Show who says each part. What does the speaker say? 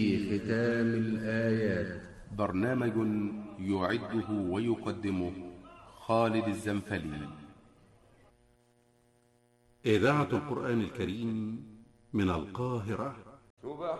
Speaker 1: ختام الآيات.
Speaker 2: برنامج يعده ويقدمه خالد الزنفلي.
Speaker 3: إذاعة القرآن الكريم من القاهرة.